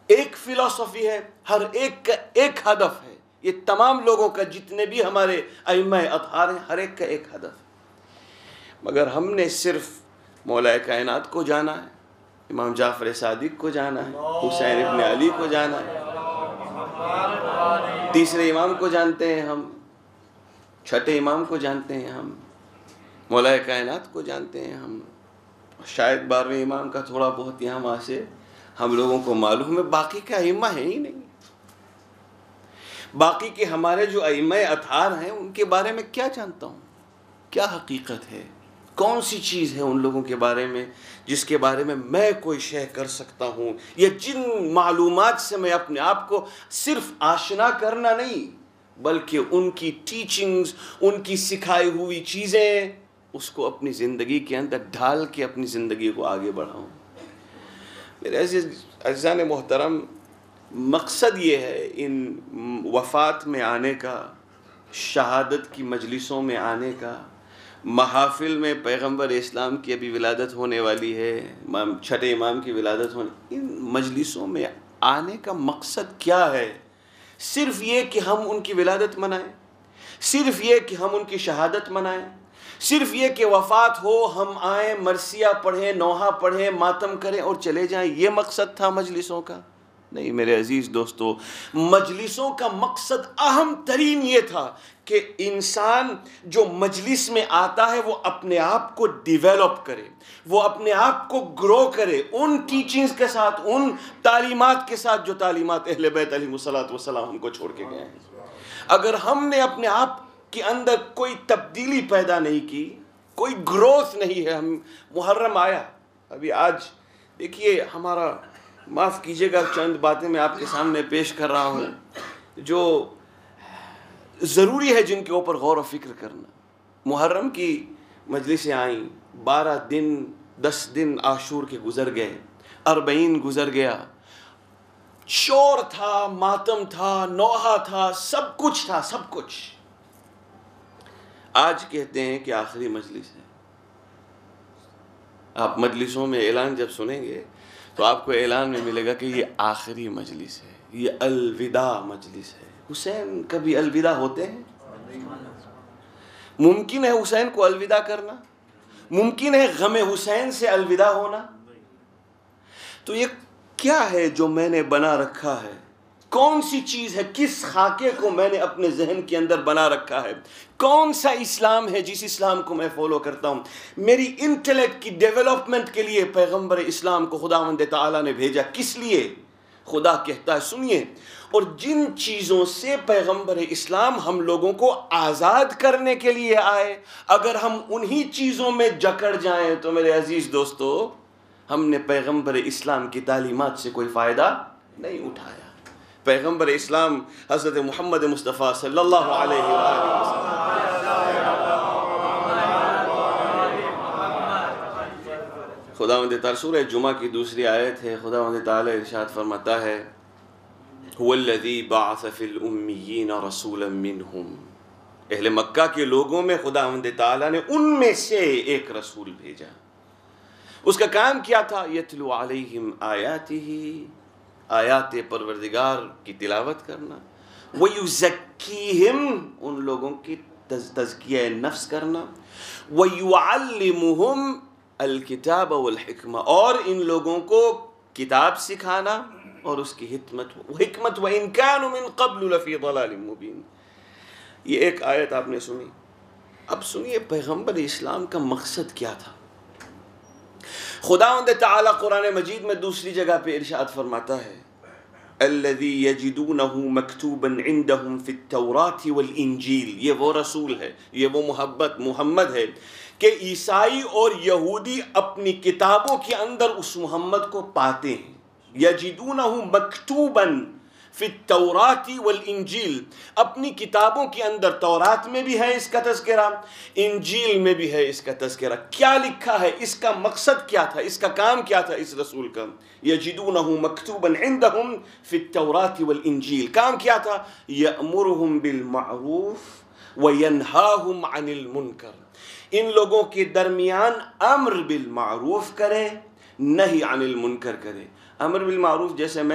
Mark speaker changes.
Speaker 1: ایک فلسفی ہے، ہر ایک کا ایک ہدف ہے. یہ تمام لوگوں کا، جتنے بھی ہمارے ائمہ اطہار ہیں، ہر ایک کا ایک ہدف ہے. مگر ہم نے صرف مولا کائنات کو جانا ہے، امام جعفر صادق کو جانا ہے، حسین ابن علی کو جانا ہے، تیسرے امام کو جانتے ہیں ہم، چھٹے امام کو جانتے ہیں ہم، مولا کائنات کو جانتے ہیں ہم، شاید 12ویں امام کا تھوڑا بہت یہاں وہاں سے ہم لوگوں کو معلوم ہے. باقی کے ائمہ ہیں ہی نہیں. باقی کے ہمارے جو ائمہ اطہار ہیں ان کے بارے میں کیا جانتا ہوں؟ کیا حقیقت ہے؟ کون سی چیز ہے ان لوگوں کے بارے میں جس کے بارے میں کوئی شے کر سکتا ہوں؟ یا جن معلومات سے میں اپنے آپ کو صرف آشنا کرنا نہیں، بلکہ ان کی ٹیچنگز، ان کی سکھائی ہوئی چیزیں، اس کو اپنی زندگی کے اندر ڈھال کے اپنی زندگی کو آگے بڑھاؤں. میرے عزیزان محترم، مقصد یہ ہے ان وفات میں آنے کا، شہادت کی مجلسوں میں آنے کا، محافل میں پیغمبر اسلام کی ابھی ولادت ہونے والی ہے، چھٹے امام کی ولادت ہونے، ان مجلسوں میں آنے کا مقصد کیا ہے؟ صرف یہ کہ ہم ان کی ولادت منائیں، صرف یہ کہ ہم ان کی شہادت منائیں، صرف یہ کہ وفات ہو ہم آئیں، مرثیہ پڑھیں، نوحہ پڑھیں، ماتم کریں اور چلے جائیں، یہ مقصد تھا مجلسوں کا؟ نہیں میرے عزیز دوستو، مجلسوں کا مقصد اہم ترین یہ تھا کہ انسان جو مجلس میں آتا ہے وہ اپنے آپ کو ڈیولپ کرے، وہ اپنے آپ کو گرو کرے ان ٹیچنگز کے ساتھ، ان تعلیمات کے ساتھ جو تعلیمات اہل بیت علیہ الصلوۃ والسلام ہم کو چھوڑ کے گئے ہیں. اگر ہم نے اپنے آپ کے اندر کوئی تبدیلی پیدا نہیں کی، کوئی گروتھ نہیں ہے. ہم محرم آیا، ابھی آج دیکھیے ہمارا، معاف کیجئے گا چند باتیں میں آپ کے سامنے پیش کر رہا ہوں جو ضروری ہے، جن کے اوپر غور و فکر کرنا. محرم کی مجلسیں آئیں، 12 دن 10 دن عاشور کے گزر گئے، 40 گزر گیا، شور تھا، ماتم تھا، نوحہ تھا، سب کچھ تھا، سب کچھ. آج کہتے ہیں کہ آخری مجلس ہے. آپ مجلسوں میں اعلان جب سنیں گے تو آپ کو اعلان میں ملے گا کہ یہ آخری مجلس ہے، یہ الوداع مجلس ہے. حسین کبھی الوداع ہوتے ہیں؟ ممکن ہے حسین کو الوداع کرنا؟ ممکن ہے غم حسین سے الوداع ہونا؟ تو یہ کیا ہے جو میں نے بنا رکھا ہے؟ کون سی چیز ہے، کس خاکے کو میں نے اپنے ذہن کے اندر بنا رکھا ہے؟ کون سا اسلام ہے جس اسلام کو میں فالو کرتا ہوں؟ میری انٹلیکٹ کی ڈیولپمنٹ کے لیے پیغمبر اسلام کو خداوند تعالیٰ نے بھیجا. کس لیے؟ خدا کہتا ہے، سنیے، اور جن چیزوں سے پیغمبر اسلام ہم لوگوں کو آزاد کرنے کے لیے آئے، اگر ہم انہی چیزوں میں جکڑ جائیں تو میرے عزیز دوستو، ہم نے پیغمبر اسلام کی تعلیمات سے کوئی فائدہ نہیں اٹھایا. پیغمبر اسلام حضرت محمد مصطفیٰ صلی اللہ علیہ وآلہ وسلم، خداوند تعالیٰ، سورہ جمعہ کی دوسری آیت ہے، خداوند تعالیٰ ارشاد فرماتا ہے، هو الذی بعث فی الامیین رسولا منہم. اہل مکہ کے لوگوں میں خداوند تعالیٰ نے ان میں سے ایک رسول بھیجا. اس کا کام کیا تھا؟ یتلو علیہم آیاتہ، آیات پروردگار کی تلاوت کرنا، وَيُزَكِّيهِمْ، ان لوگوں کی تزکیہ نفس کرنا، وَيُعَلِّمُهُمْ الْكِتَابَ وَالْحِكْمَةَ، اور ان لوگوں کو کتاب سکھانا اور اس کی حکمت، وَإِنْ كَانُوا مِنْ قَبْلُ لَفِي ضَلَالٍ مُبِينٍ. یہ ایک آیت آپ نے سنی. اب سنیے پیغمبر اسلام کا مقصد کیا تھا. خداوند تعالیٰ قرآن مجید میں دوسری جگہ پہ ارشاد فرماتا ہے، الذی یجدونہ مکتوبا عندہم فی التوراۃ والانجیل. یہ وہ رسول ہے، یہ وہ محمد ہے کہ عیسائی اور یہودی اپنی کتابوں کے اندر اس محمد کو پاتے ہیں. یجدونہ مکتوبا فی التوراۃ والانجیل، اپنی کتابوں کے اندر، تورات میں بھی ہے اس کا تذکرہ، انجیل میں بھی ہے اس کا تذکرہ. کیا لکھا ہے؟ اس کا مقصد کیا تھا؟ اس کا کام کیا تھا اس رسول کا؟ یجدونہ مکتوبا عندہم فی التوراۃ والانجیل. کام کیا تھا؟ یأمرہم بالمعروف وینہاہم عن المنکر. ان لوگوں کے درمیان امر بالمعروف کرے، نہی عن المنکر کرے. امر بالمعروف جیسے میں